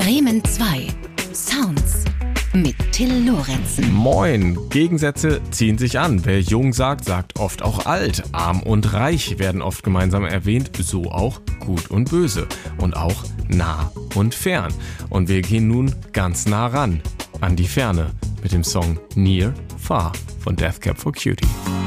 Bremen 2. Sounds mit Till Lorenzen. Moin, Gegensätze ziehen sich an. Wer jung sagt, sagt oft auch alt. Arm und reich werden oft gemeinsam erwähnt, so auch gut und böse. Und auch nah und fern. Und wir gehen nun ganz nah ran, an die Ferne, mit dem Song Near Far von Death Cab for Cutie.